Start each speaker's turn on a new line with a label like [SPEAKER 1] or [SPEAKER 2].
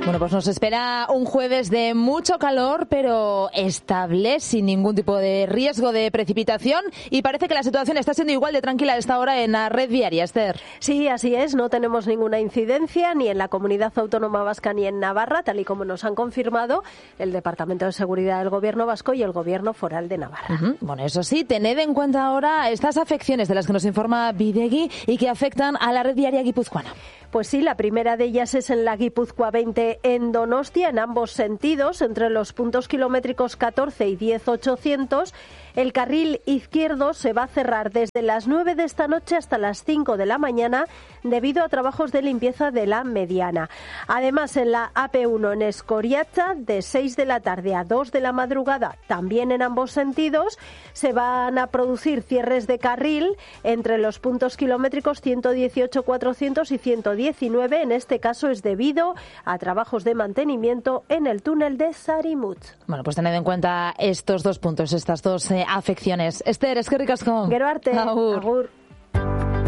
[SPEAKER 1] Bueno, pues nos espera un jueves de mucho calor, pero estable, sin ningún tipo de riesgo de precipitación, y parece que la situación está siendo igual de tranquila a esta hora en la red viaria, Esther.
[SPEAKER 2] Sí, así es, no tenemos ninguna incidencia ni en la Comunidad Autónoma Vasca ni en Navarra, tal y como nos han confirmado el Departamento de Seguridad del Gobierno Vasco y el Gobierno Foral de Navarra.
[SPEAKER 1] Bueno, eso sí, tened en cuenta ahora estas afecciones de las que nos informa Bidegui y que afectan a la red viaria guipuzcoana.
[SPEAKER 2] Pues sí, la primera de ellas es en la Guipúzcoa 20 en Donostia, en ambos sentidos, entre los puntos kilométricos 14 y 10.800. El carril izquierdo se va a cerrar desde las 9 de esta noche hasta las 5 de la mañana debido a trabajos de limpieza de la mediana. Además, en la AP1 en Escoriacha, de 6 de la tarde a 2 de la madrugada, también en ambos sentidos, se van a producir cierres de carril entre los puntos kilométricos 118.400 y 119. En este caso es debido a trabajos de mantenimiento en el túnel de Sarimut.
[SPEAKER 1] Bueno, pues tened en cuenta estos dos puntos, estas dos afecciones. Esther, eskerrik asko.
[SPEAKER 2] Gero arte.
[SPEAKER 1] Agur.
[SPEAKER 2] Agur.